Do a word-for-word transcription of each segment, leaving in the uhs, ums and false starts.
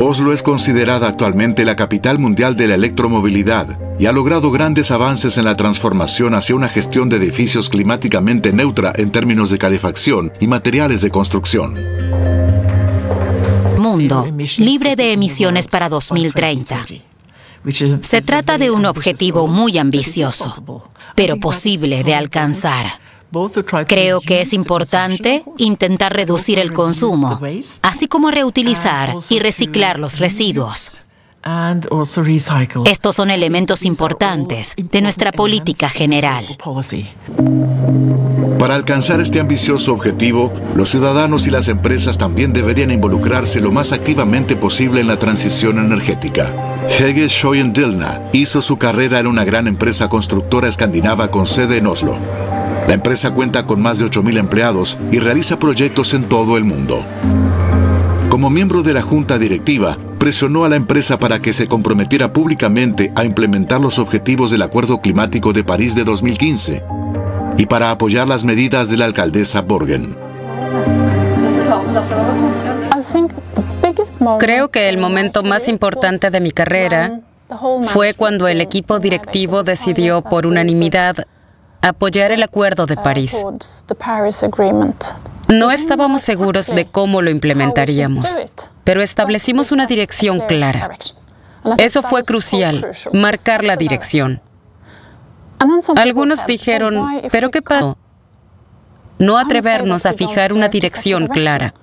Oslo es considerada actualmente la capital mundial de la electromovilidad y ha logrado grandes avances en la transformación hacia una gestión de edificios climáticamente neutra en términos de calefacción y materiales de construcción. Mundo libre de emisiones para dos mil treinta. Se trata de un objetivo muy ambicioso, pero posible de alcanzar. Creo que es importante intentar reducir el consumo, así como reutilizar y reciclar los residuos. Estos son elementos importantes de nuestra política general. Para alcanzar este ambicioso objetivo, los ciudadanos y las empresas también deberían involucrarse lo más activamente posible en la transición energética. Hege Schoen-Dillna hizo su carrera en una gran empresa constructora escandinava con sede en Oslo. La empresa cuenta con más de ocho mil empleados y realiza proyectos en todo el mundo. Como miembro de la junta directiva, presionó a la empresa para que se comprometiera públicamente a implementar los objetivos del Acuerdo Climático de París de dos mil quince y para apoyar las medidas de la alcaldesa Borgen. Creo que el momento más importante de mi carrera fue cuando el equipo directivo decidió por unanimidad apoyar el Acuerdo de París. No estábamos seguros de cómo lo implementaríamos, pero establecimos una dirección clara. Eso fue crucial, marcar la dirección. Algunos dijeron, ¿pero qué pasó? No atrevernos a fijar una dirección clara.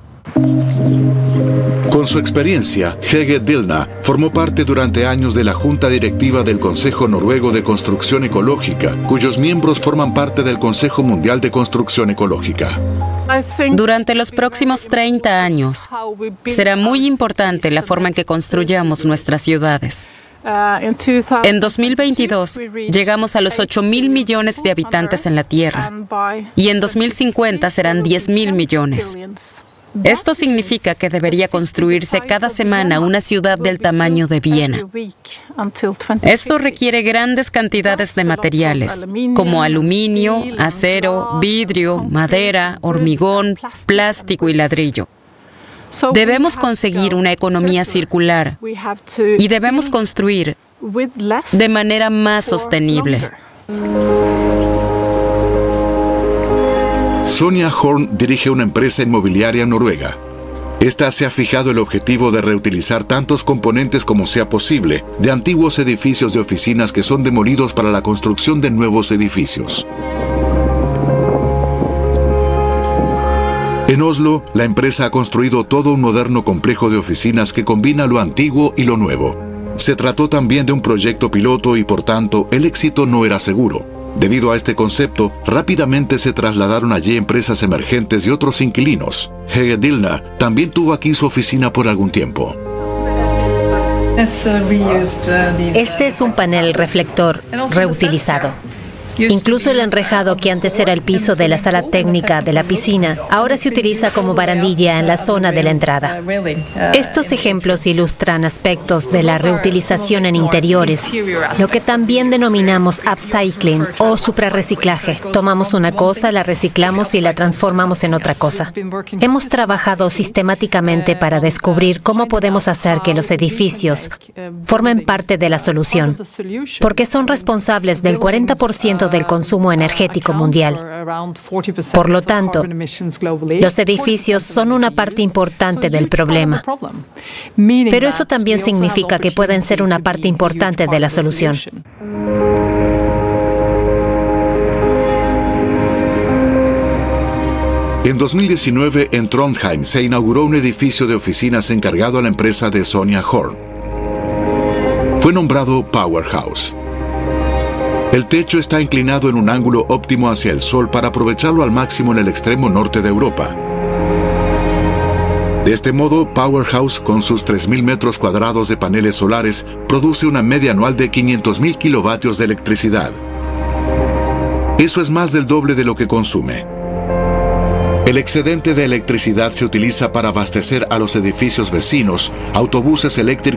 Con su experiencia, Hege Dillna formó parte durante años de la Junta Directiva del Consejo Noruego de Construcción Ecológica, cuyos miembros forman parte del Consejo Mundial de Construcción Ecológica. Durante los próximos treinta años, será muy importante la forma en que construyamos nuestras ciudades. En dos mil veintidós llegamos a los ocho mil millones de habitantes en la Tierra y en dos mil cincuenta serán diez mil millones. Esto significa que debería construirse cada semana una ciudad del tamaño de Viena. Esto requiere grandes cantidades de materiales, como aluminio, acero, vidrio, madera, hormigón, plástico y ladrillo. Debemos conseguir una economía circular y debemos construir de manera más sostenible. Sonja Horn dirige una empresa inmobiliaria noruega. Esta se ha fijado el objetivo de reutilizar tantos componentes como sea posible de antiguos edificios de oficinas que son demolidos para la construcción de nuevos edificios. En Oslo, la empresa ha construido todo un moderno complejo de oficinas que combina lo antiguo y lo nuevo. Se trató también de un proyecto piloto y, por tanto, el éxito no era seguro. Debido a este concepto, rápidamente se trasladaron allí empresas emergentes y otros inquilinos. Hege Dillna también tuvo aquí su oficina por algún tiempo. Este es un panel reflector reutilizado. Incluso el enrejado que antes era el piso de la sala técnica de la piscina, ahora se utiliza como barandilla en la zona de la entrada. Estos ejemplos ilustran aspectos de la reutilización en interiores, lo que también denominamos upcycling o suprarreciclaje. Tomamos una cosa, la reciclamos y la transformamos en otra cosa. Hemos trabajado sistemáticamente para descubrir cómo podemos hacer que los edificios formen parte de la solución, porque son responsables del cuarenta por ciento del consumo energético mundial. Por lo tanto, los edificios son una parte importante del problema. Pero eso también significa que pueden ser una parte importante de la solución. En dos mil diecinueve, en Trondheim, se inauguró un edificio de oficinas encargado a la empresa de Sonja Horn. Fue nombrado Powerhouse. El techo está inclinado en un ángulo óptimo hacia el sol para aprovecharlo al máximo en el extremo norte de Europa. De este modo, Powerhouse, con sus tres mil metros cuadrados de paneles solares, produce una media anual de quinientos mil kilovatios de electricidad. Eso es más del doble de lo que consume. El excedente de electricidad se utiliza para abastecer a los edificios vecinos, autobuses eléctricos